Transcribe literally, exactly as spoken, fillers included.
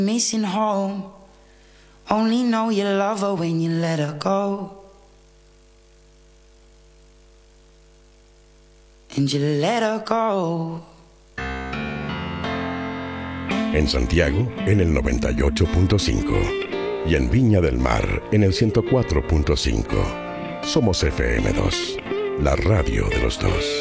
Missing home. Only know you love her when you let her go. And you let her go. En Santiago, en el noventa y ocho punto cinco. Y en Viña del Mar, en el ciento cuatro punto cinco. Somos F M dos, la radio de los dos.